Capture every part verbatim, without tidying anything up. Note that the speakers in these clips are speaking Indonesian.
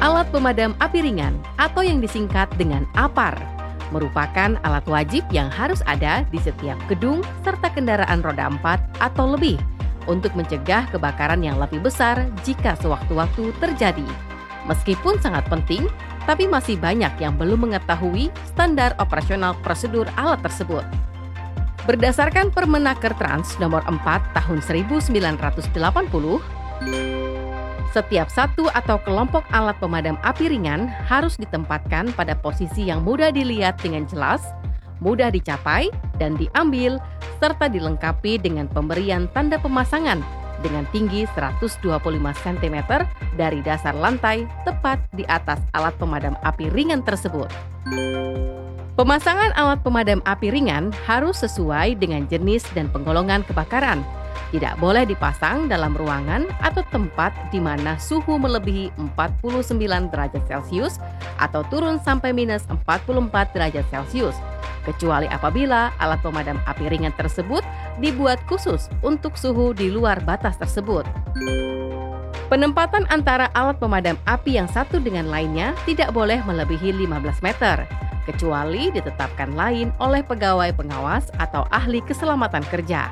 Alat pemadam api ringan atau yang disingkat dengan APAR merupakan alat wajib yang harus ada di setiap gedung serta kendaraan roda empat atau lebih untuk mencegah kebakaran yang lebih besar jika sewaktu-waktu terjadi. Meskipun sangat penting, tapi masih banyak yang belum mengetahui standar operasional prosedur alat tersebut. Berdasarkan Permenaker Trans nomor empat tahun seribu sembilan ratus delapan puluh, setiap satu atau kelompok alat pemadam api ringan harus ditempatkan pada posisi yang mudah dilihat dengan jelas, mudah dicapai dan diambil, serta dilengkapi dengan pemberian tanda pemasangan dengan tinggi seratus dua puluh lima sentimeter dari dasar lantai tepat di atas alat pemadam api ringan tersebut. Pemasangan alat pemadam api ringan harus sesuai dengan jenis dan penggolongan kebakaran. Tidak boleh dipasang dalam ruangan atau tempat di mana suhu melebihi empat puluh sembilan derajat Celcius atau turun sampai minus empat puluh empat derajat Celcius, kecuali apabila alat pemadam api ringan tersebut dibuat khusus untuk suhu di luar batas tersebut. Penempatan antara alat pemadam api yang satu dengan lainnya tidak boleh melebihi lima belas meter, kecuali ditetapkan lain oleh pegawai pengawas atau ahli keselamatan kerja.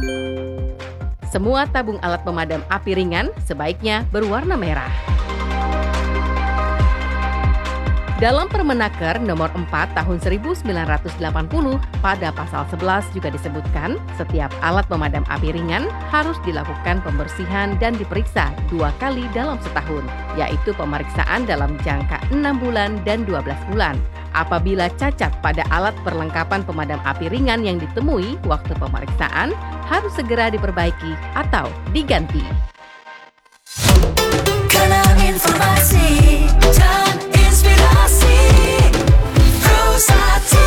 Semua tabung alat pemadam api ringan sebaiknya berwarna merah. Dalam Permenaker nomor empat tahun seribu sembilan ratus delapan puluh, pada pasal sebelas juga disebutkan setiap alat pemadam api ringan harus dilakukan pembersihan dan diperiksa dua kali dalam setahun, yaitu pemeriksaan dalam jangka enam bulan dan dua belas bulan. Apabila cacat pada alat perlengkapan pemadam api ringan yang ditemui waktu pemeriksaan, harus segera diperbaiki atau diganti. Kanal informasi dan inspirasi Pro satu.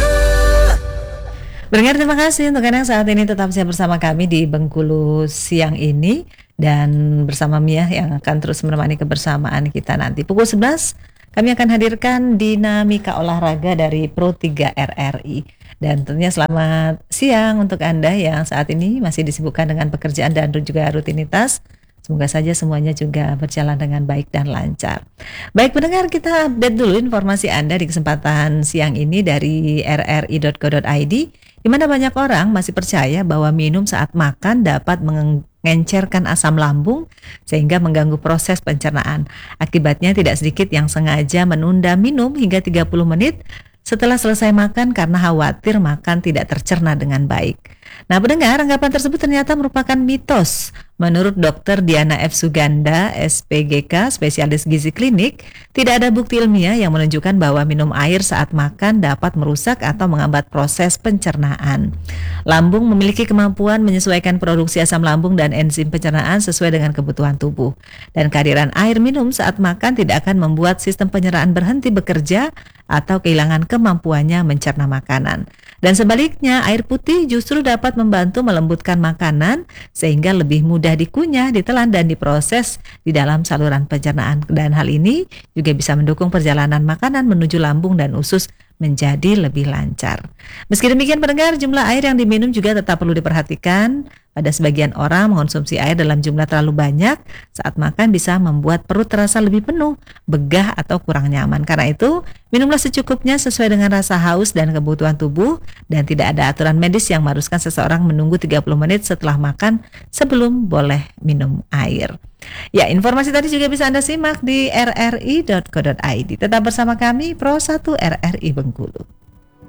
Pendengar, terima kasih untuk Anda yang saat ini tetap siap bersama kami di Bengkulu siang ini, dan bersama Mia yang akan terus menemani kebersamaan kita nanti. Pukul sebelas kami akan hadirkan dinamika olahraga dari Pro tiga R R I. Dan tentunya selamat siang untuk Anda yang saat ini masih disibukkan dengan pekerjaan dan juga rutinitas. Semoga saja semuanya juga berjalan dengan baik dan lancar. Baik pendengar, kita update dulu informasi Anda di kesempatan siang ini dari r r i dot co dot i d, di mana banyak orang masih percaya bahwa minum saat makan dapat mengencerkan asam lambung sehingga mengganggu proses pencernaan. Akibatnya tidak sedikit yang sengaja menunda minum hingga tiga puluh menit setelah selesai makan karena khawatir makan tidak tercerna dengan baik. Nah pendengar, anggapan tersebut ternyata merupakan mitos. Menurut dokter Diana F. Suganda, S P G K, spesialis gizi klinik, tidak ada bukti ilmiah yang menunjukkan bahwa minum air saat makan dapat merusak atau menghambat proses pencernaan. Lambung memiliki kemampuan menyesuaikan produksi asam lambung dan enzim pencernaan sesuai dengan kebutuhan tubuh. Dan kehadiran air minum saat makan tidak akan membuat sistem pencernaan berhenti bekerja atau kehilangan kemampuannya mencerna makanan. Dan sebaliknya, air putih justru dapat membantu melembutkan makanan sehingga lebih mudah dikunyah, ditelan, dan diproses di dalam saluran pencernaan. Dan hal ini juga bisa mendukung perjalanan makanan menuju lambung dan usus menjadi lebih lancar. Meski demikian pendengar, jumlah air yang diminum juga tetap perlu diperhatikan. Pada sebagian orang, mengonsumsi air dalam jumlah terlalu banyak saat makan bisa membuat perut terasa lebih penuh, begah, atau kurang nyaman. Karena itu, minumlah secukupnya sesuai dengan rasa haus dan kebutuhan tubuh, dan tidak ada aturan medis yang mengharuskan seseorang menunggu tiga puluh menit setelah makan sebelum boleh minum air. Ya, informasi tadi juga bisa Anda simak di r r i dot co dot i d. Tetap bersama kami, Pro satu R R I Bengkulu.